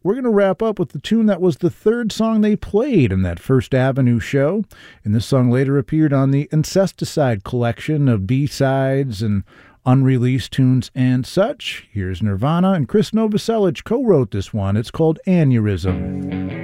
we're going to wrap up with the tune that was the third song they played in that First Avenue show. And this song later appeared on the Incesticide collection of B-sides and unreleased tunes and such. Here's Nirvana, and Chris Novoselic co-wrote this one. It's called Aneurysm.